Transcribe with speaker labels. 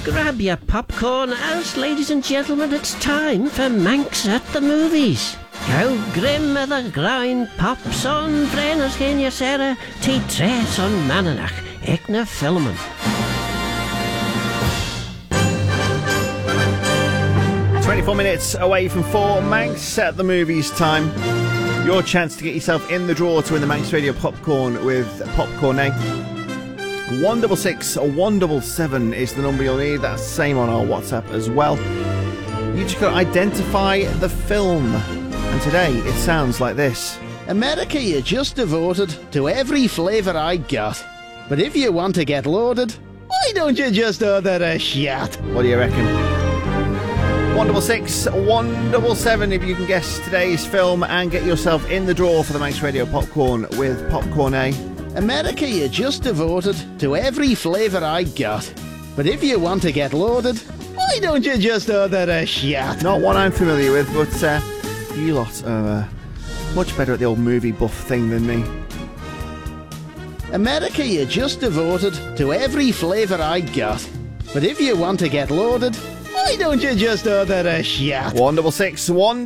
Speaker 1: grab your popcorn, as ladies and gentlemen, it's time for Manx at the Movies. How grim are the groin pops on Brenner's Genia Sarah, tea tres on Mananach, Ekna Filmen.
Speaker 2: Minutes away from 4, Manx at the Movies time. Your chance to get yourself in the draw to win the Manx Radio Popcorn with Popcorn A. 166 177 is the number you'll need. That's the same on our WhatsApp as well. You just got to identify the film. And today it sounds like this.
Speaker 3: America, you just devoted to every flavour I got. But if you want to get loaded, why don't you just order a shot?
Speaker 2: What do you reckon? 166 177 if you can guess today's film and get yourself in the draw for the Manx Radio Popcorn with Popcorn A.
Speaker 3: America, you just devoted to every flavour I got. But if you want to get loaded, why don't you just order a shot?
Speaker 2: Not one I'm familiar with, but you lot are much better at the old movie buff thing than me.
Speaker 3: America, you just devoted to every flavour I got. But if you want to get loaded, why don't you just order a shot?
Speaker 2: 166 1